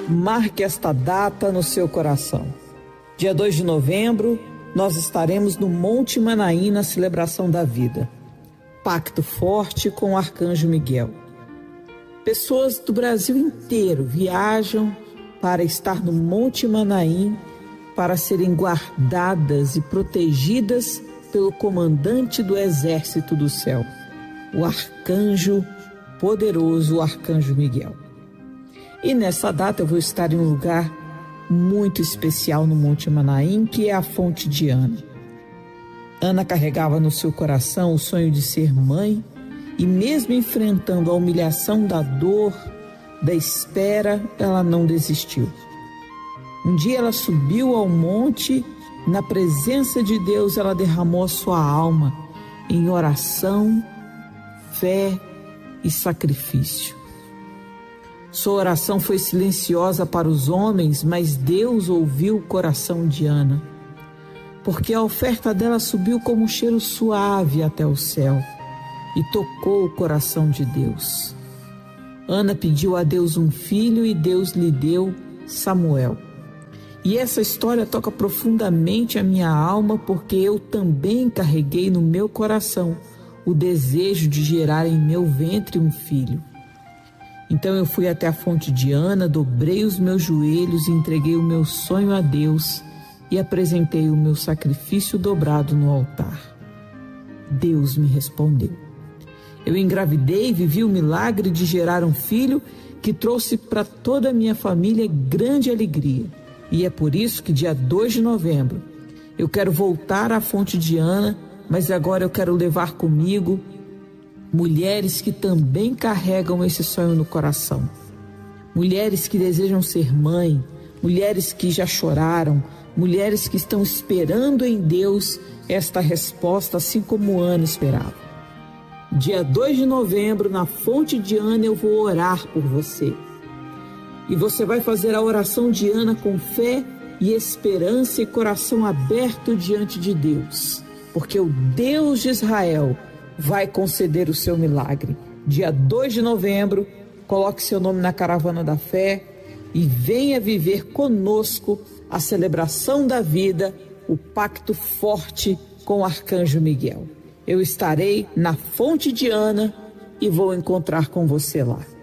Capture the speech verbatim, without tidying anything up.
Marque esta data no seu coração. Dia dois de novembro, nós estaremos no Monte Manaim na celebração da vida. Pacto forte com o Arcanjo Miguel. Pessoas do Brasil inteiro viajam para estar no Monte Manaim para serem guardadas e protegidas pelo comandante do Exército do Céu, o Arcanjo poderoso, o Arcanjo Miguel. E nessa data eu vou estar em um lugar muito especial no Monte Manaim, que é a Fonte de Ana. Ana carregava no seu coração o sonho de ser mãe e mesmo enfrentando a humilhação da dor, da espera, ela não desistiu. Um dia ela subiu ao monte, na presença de Deus ela derramou a sua alma em oração, fé e sacrifício. Sua oração foi silenciosa para os homens, mas Deus ouviu o coração de Ana, porque a oferta dela subiu como um cheiro suave até o céu e tocou o coração de Deus. Ana pediu a Deus um filho e Deus lhe deu Samuel. E essa história toca profundamente a minha alma, porque eu também carreguei no meu coração o desejo de gerar em meu ventre um filho. Então eu fui até a fonte de Ana, dobrei os meus joelhos e entreguei o meu sonho a Deus e apresentei o meu sacrifício dobrado no altar. Deus me respondeu. Eu engravidei e vivi o milagre de gerar um filho que trouxe para toda a minha família grande alegria. E é por isso que dia dois de novembro eu quero voltar à fonte de Ana, mas agora eu quero levar comigo mulheres que também carregam esse sonho no coração. Mulheres que desejam ser mãe, mulheres que já choraram, mulheres que estão esperando em Deus esta resposta, assim como Ana esperava. Dia dois de novembro, na fonte de Ana, eu vou orar por você. E você vai fazer a oração de Ana com fé e esperança e coração aberto diante de Deus, porque o Deus de Israel vai conceder o seu milagre. Dia dois de novembro, coloque seu nome na caravana da fé e venha viver conosco a celebração da vida, o pacto forte com o Arcanjo Miguel. Eu estarei na fonte de Ana e vou encontrar com você lá.